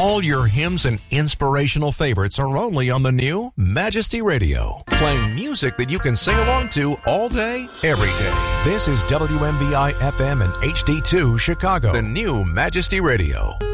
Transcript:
All your hymns and inspirational favorites are only on the new Majesty Radio, playing music that you can sing along to all day, every day. This is WMBI FM and HD2 Chicago, the new Majesty Radio.